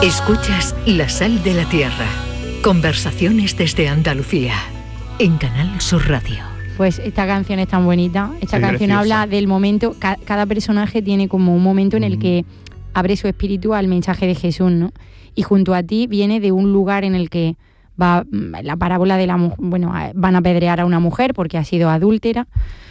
Escuchas La Sal de la Tierra. Conversaciones desde Andalucía. En Canal Sur Radio. Pues esta canción es tan bonita. Esta canción preciosa. habla del momento. Cada personaje tiene como un momento en el que abre su espíritu al mensaje de Jesús, ¿no? Y junto a ti viene de un lugar en el que va la parábola de la mujer. Bueno, van a apedrear a una mujer porque ha sido adúltera.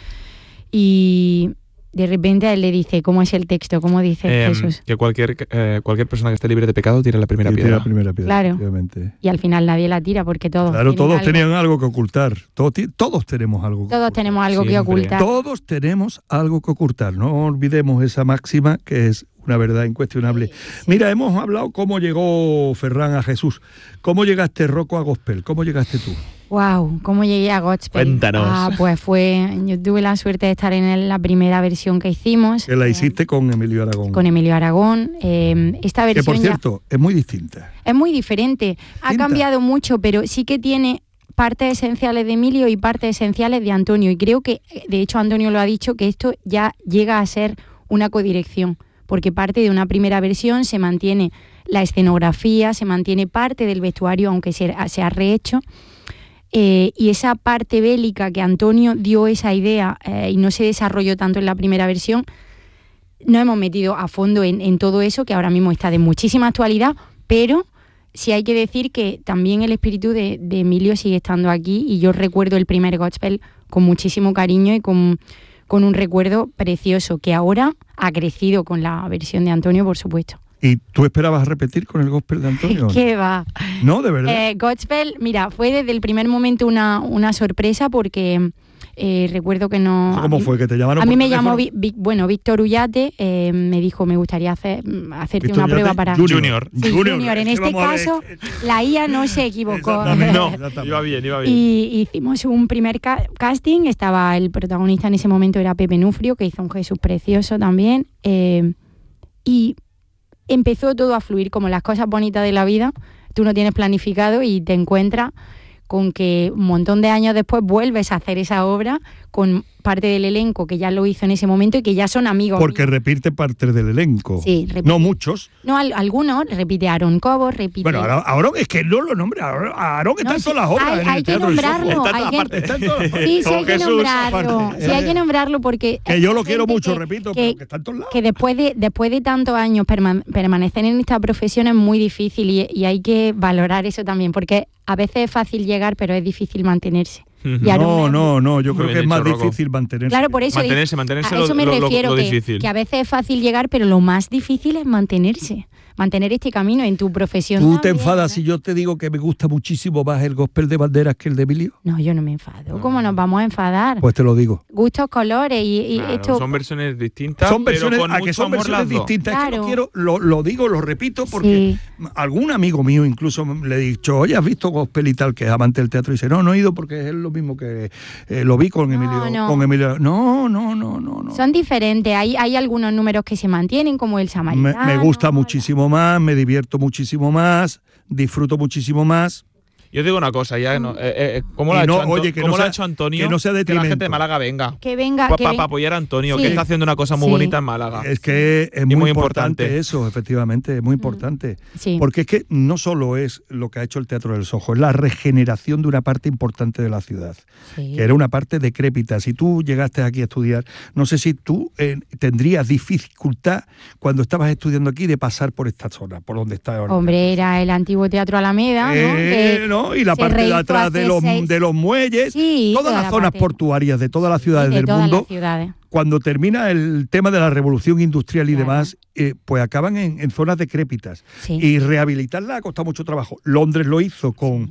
Y de repente a él le dice, ¿cómo es el texto? ¿Cómo dice Jesús? Que cualquier persona que esté libre de pecado tire la primera Y piedra. tira la primera piedra, Claro. efectivamente. Y al final nadie la tira porque todos Claro, tienen todos algo. tenían algo que ocultar. Todos tenemos algo que Todos ocultar. tenemos algo que Siempre. ocultar. Todos tenemos algo que ocultar. No olvidemos esa máxima que es una verdad incuestionable. Mira, hemos hablado cómo llegó Ferran a Jesús. ¿Cómo llegaste, Rocco, a Gospel? ¿Cómo llegaste tú? Wow, ¿cómo llegué a Gospel? Cuéntanos. Pues yo tuve la suerte de estar en la primera versión que hicimos. Que la hiciste con Emilio Aragón. Con Emilio Aragón. Esta que, versión por cierto, es muy distinta. es muy diferente. Ha Distinta. cambiado mucho, pero sí que tiene partes esenciales de Emilio y partes esenciales de Antonio. Y creo que, de hecho, Antonio lo ha dicho, que esto ya llega a ser una codirección. Porque parte de una primera versión se mantiene la escenografía, se mantiene parte del vestuario, aunque se ha rehecho. Y esa parte bélica que Antonio dio esa idea y no se desarrolló tanto en la primera versión, nos hemos metido a fondo en todo eso, que ahora mismo está de muchísima actualidad, pero sí hay que decir que también el espíritu de Emilio sigue estando aquí, y yo recuerdo el primer Gospel con muchísimo cariño y con un recuerdo precioso, que ahora ha crecido con la versión de Antonio, por supuesto. ¿Y tú esperabas repetir con el Gospel de Antonio? ¿Qué va? No, de verdad. Gospel, mira, fue desde el primer momento una sorpresa, porque recuerdo que no... ¿Cómo fue? ¿Que te llamaron A mí por me llamó teléfono? Víctor Ullate, me dijo, me gustaría hacerte Víctor una Ullate, prueba para... Junior. Sí, Junior. En este Vamos a ver. caso, la IA no se equivocó. Exactamente. No, Exactamente. iba bien. Y hicimos un primer casting. Estaba el protagonista en ese momento, era Pepe Nufrio, que hizo un Jesús precioso también. Y empezó todo a fluir, como las cosas bonitas de la vida. Tú no tienes planificado y te encuentras con que un montón de años después vuelves a hacer esa obra con parte del elenco que ya lo hizo en ese momento y que ya son amigos Porque míos. repite parte del elenco. Sí, repite. No muchos. No, algunos, repite Aaron Cobos, repite... Bueno, Aarón es que no lo nombra. Aarón está No, en sí, todas las obras. en hay el que Teatro del Soho. nombrarlo. Está en todas partes. Está en todas partes. Sí, Como hay que Jesús, nombrarlo. aparte. Sí, hay que nombrarlo porque... Que yo lo hay quiero gente mucho, repito, pero que está en todos lados. que después de tantos años permanecer en esta profesión es muy difícil, y hay que valorar eso también, porque a veces es fácil llegar, pero es difícil mantenerse. Y Aaron No, yo Muy creo bien que es más dicho, Rocco. difícil mantenerse. Claro, por eso Mantenerse a eso me refiero, lo que, difícil. que a veces es fácil llegar, pero lo más difícil es mantenerse, mantener este camino en tu profesión. ¿Tú te también, enfadas ¿no? si yo te digo que me gusta muchísimo más el Gospel de Banderas que el de Emilio? No, yo no me enfado. ¿Cómo nos vamos a enfadar? Pues te lo digo. Gustos, colores y Claro, esto... son versiones distintas, Son versiones, pero con a que mucho son amor versiones las dos. distintas. Es que Claro. lo digo, lo repito, porque algún amigo mío incluso le he dicho, oye, ¿has visto Gospel y tal? Que es amante del teatro. Y dice, no he ido porque es lo mismo que lo vi con Emilio. No. Con Emilio. No. Son diferentes. Hay algunos números que se mantienen, como el Samaritano. Me gusta muchísimo más, me divierto muchísimo más, disfruto muchísimo más. Yo digo una cosa, ya no, ¿cómo, lo Y ha, no, hecho, oye, que cómo no lo ha sea- hecho Antonio? que no sea la gente detrimento. de Málaga venga. Que venga. Para apoyar a Antonio, Sí. que está haciendo una cosa muy Sí. bonita en Málaga. Es que es Y muy muy importante importante. eso, efectivamente, es muy importante. Sí. Porque es que no solo es lo que ha hecho el Teatro del Soho, es la regeneración de una parte importante de la ciudad, Sí. que era una parte decrépita. Si tú llegaste aquí a estudiar, no sé si tú tendrías dificultad cuando estabas estudiando aquí de pasar por esta zona, por donde está ahora. Hombre, era el antiguo Teatro Alameda, ¿no? Que ¿no? Y la se parte de rehizo atrás de hace los muelles, Sí, todas toda las la zonas parte- portuarias de todas las ciudades de del todas mundo. las ciudades. Cuando termina el tema de la revolución industrial y Claro. demás, pues acaban en zonas decrépitas. Sí. Y rehabilitarla ha costado mucho trabajo. Londres lo hizo con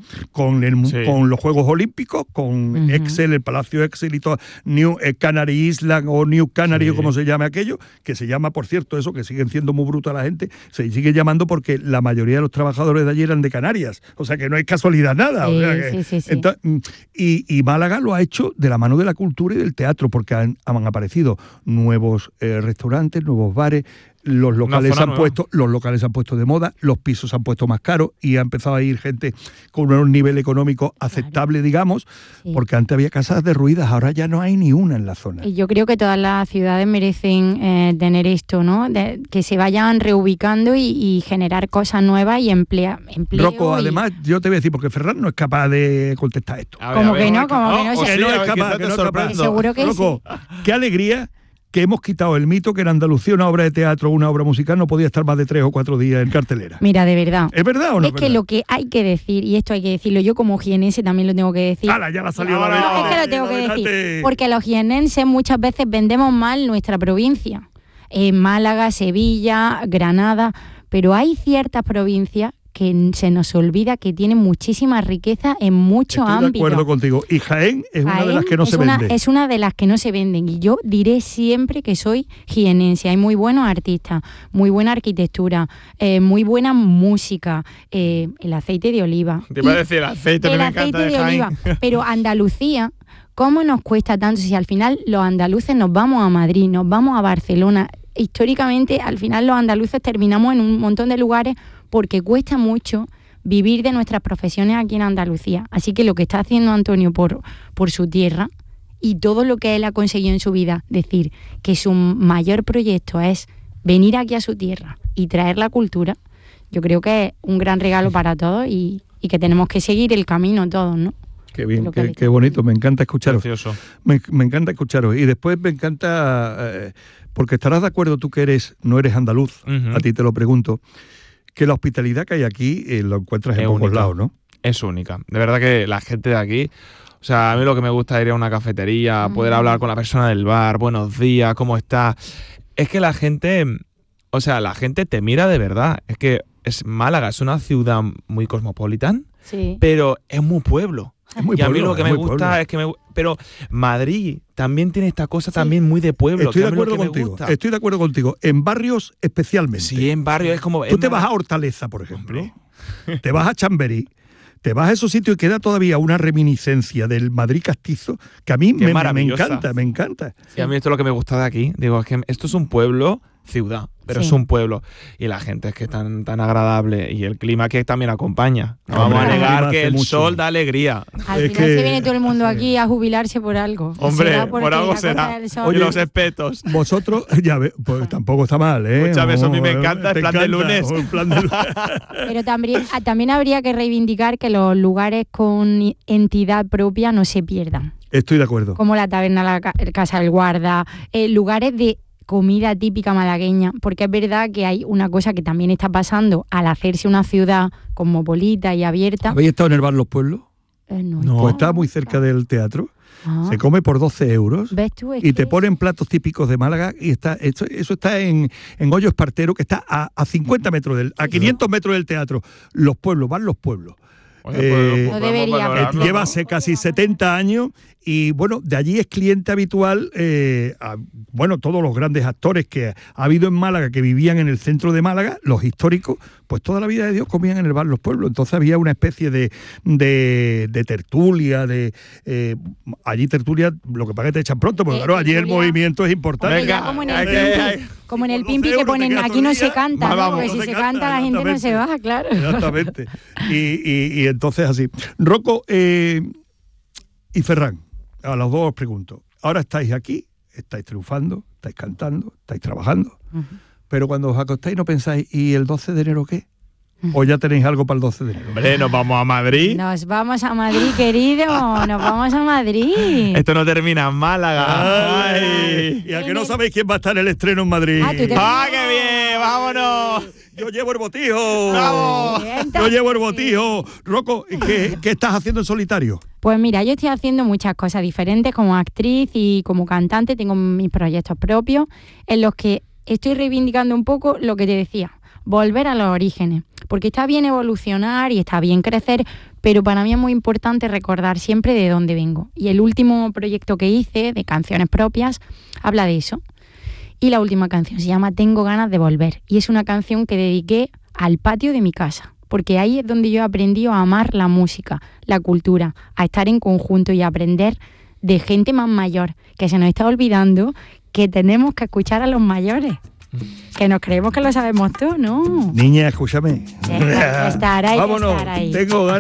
los Juegos Olímpicos, con Ujú. Excel, el Palacio Excel y todo, New Canary Island o New Canary, Sí. o como se llame aquello, que se llama, por cierto, eso, que siguen siendo muy bruta la gente, se sigue llamando porque la mayoría de los trabajadores de allí eran de Canarias. O sea que no es casualidad nada. Sí, o sea que- sí. entonces, y Málaga lo ha hecho de la mano de la cultura y del teatro, porque han aparecido nuevos restaurantes, nuevos bares, los locales zona se han puesto de moda, los pisos se han puesto más caros y ha empezado a ir gente con un nivel económico aceptable, digamos, Sí. porque antes había casas derruidas, ahora ya no hay ni una en la zona. Y yo creo que todas las ciudades merecen tener esto, ¿no? Que se vayan reubicando y generar cosas nuevas y empleo. Rocco, y- además, yo te voy a decir, porque Ferran no es capaz de contestar esto. A Como a que no, a como que no, o si- sí, Que no a es ver, capaz, quizás que te no es capaz. sorprendo. Seguro que Rocco, qué alegría que hemos quitado el mito que en Andalucía una obra de teatro o una obra musical no podía estar más de 3 o 4 días en cartelera. Mira, de verdad. ¿Es verdad o no? Es que lo que hay que decir, y esto hay que decirlo, yo como jienense también lo tengo que decir. ¡Hala, ya la ha salido la No, verdad! Es que lo tengo que Adelante. decir. Porque los jienenses muchas veces vendemos mal nuestra provincia. Málaga, Sevilla, Granada. Pero hay ciertas provincias que se nos olvida que tienen muchísima riqueza en muchos Estoy de ámbitos. acuerdo contigo. Y Jaén es una de Jaén las que no se vende. Es una de las que no se venden. Y yo diré siempre que soy jienense. Hay muy buenos artistas, muy buena arquitectura, muy buena música, el aceite de oliva. Te iba a Y decir el aceite, el me encanta aceite de Jaén. oliva. Pero Andalucía, ¿cómo nos cuesta tanto si al final los andaluces nos vamos a Madrid, nos vamos a Barcelona? Históricamente, al final los andaluces terminamos en un montón de lugares porque cuesta mucho vivir de nuestras profesiones aquí en Andalucía. Así que lo que está haciendo Antonio por su tierra y todo lo que él ha conseguido en su vida, decir que su mayor proyecto es venir aquí a su tierra y traer la cultura, yo creo que es un gran regalo para todos y que tenemos que seguir el camino todos, ¿no? Qué bien, Lo que le qué bonito, me encanta escucharos. Precioso. Me encanta escucharos. Y después me encanta, porque estarás de acuerdo tú que no eres andaluz, Ujú. a ti te lo pregunto, que la hospitalidad que hay aquí lo encuentras en Es pocos única. lados, ¿no? Es única. De verdad que la gente de aquí, o sea, a mí lo que me gusta es ir a una cafetería, poder hablar con la persona del bar, buenos días, ¿cómo estás? Es que la gente, o sea, la gente te mira de verdad. Es que Málaga es una ciudad muy cosmopolitan, Sí. pero es muy pueblo. Es muy Y a mí pueblo, lo que es me muy gusta pueblo. es que pero Madrid también tiene esta cosa también muy de pueblo. Estoy que de a mí lo acuerdo que me contigo, gusta. estoy de acuerdo contigo. En barrios especialmente. Sí, en barrio es como... Tú te vas a Hortaleza, por ejemplo, te vas a Chamberí, te vas a esos sitios y queda todavía una reminiscencia del Madrid castizo que a mí Qué me maravillosa. encanta, me encanta. Y a mí esto es lo que me gusta de aquí. Digo, es que esto es un pueblo, ciudad, pero Sí. es un pueblo. Y la gente es que es tan agradable. Y el clima que también acompaña. No Hombre, vamos a el clima negar hace que el mucho. sol da alegría. Al Es final que- se viene todo el mundo aquí a jubilarse por algo. Hombre, Será porque por algo la Costa será. del Sol- Oye, los espetos. Vosotros, ya ves, pues tampoco está mal, ¿eh? Escúchame, eso a mí me encanta, te el plan de encanta, lunes. el plan de lunes. Pero también habría que reivindicar que los lugares con entidad propia no se pierdan. Estoy de acuerdo. Como la taberna, la Casa del Guarda, lugares de comida típica malagueña, porque es verdad que hay una cosa que también está pasando al hacerse una ciudad cosmopolita y abierta. ¿Habéis estado en el bar Los Pueblos? No. Pues está muy cerca del teatro. Ah, Se come por 12 euros. ¿ves tú? Es Y te que- ponen platos típicos de Málaga y eso está en Hoyo Espartero, que está a 50 metros, a 500 metros del teatro. Los Pueblos, van Los Pueblos. Oye, pues, No podemos debería, valorarlo, ¿no? Lleva casi 70 años y bueno, de allí es cliente habitual, todos los grandes actores que ha habido en Málaga, que vivían en el centro de Málaga, los históricos, pues toda la vida de Dios comían en el bar Los Pueblos. Entonces había una especie de tertulia, allí tertulia, lo que pasa es que te echan pronto, porque claro, allí el tertulia. movimiento es importante. Hombre, ya Venga, como en hay el que- Pimpi, hay- como en el por 12 Pimpi que euros te ponen quedas aquí todo no el se día. canta, ¿no? Vamos, Porque no si se se canta, canta la gente no se exactamente. va, claro. Exactamente. Y entonces así. Rocco y Ferran, a los dos os pregunto. Ahora estáis aquí, estáis triunfando, estáis cantando, estáis trabajando, pero cuando os acostáis no pensáis, ¿y el 12 de enero qué? ¿O ya tenéis algo para el 12 de enero? Hombre, nos vamos a Madrid. Nos vamos a Madrid, querido. Nos vamos a Madrid. Esto no termina en Málaga. Ay, Ay. ¿y a que no sabéis quién va a estar en el estreno en Madrid? Ah, tú te- ¡Ah, qué bien! ¡Vámonos! Yo llevo el botijo. ¡Bravo! Yo llevo el botijo. Rocco, ¿qué estás haciendo en solitario? Pues mira, yo estoy haciendo muchas cosas diferentes como actriz y como cantante. Tengo mis proyectos propios en los que estoy reivindicando un poco lo que te decía, volver a los orígenes. Porque está bien evolucionar y está bien crecer, pero para mí es muy importante recordar siempre de dónde vengo. Y el último proyecto que hice, de canciones propias, habla de eso. Y la última canción se llama Tengo ganas de volver. Y es una canción que dediqué al patio de mi casa. Porque ahí es donde yo he aprendido a amar la música, la cultura, a estar en conjunto y a aprender de gente más mayor, que se nos está olvidando que tenemos que escuchar a los mayores. Que nos creemos que lo sabemos todo, ¿no? Niña, escúchame. Estar ahí, Vámonos, estar ahí. tengo ganas.